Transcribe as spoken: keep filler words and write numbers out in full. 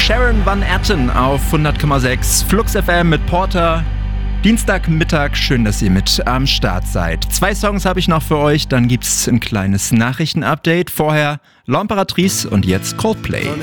Sharon Van Etten auf hundert Komma sechs. Flux F M mit Porter. Dienstagmittag, schön, dass ihr mit am Start seid. Zwei Songs habe ich noch für euch, dann gibt's ein kleines Nachrichtenupdate. Vorher L'Impératrice und jetzt Coldplay.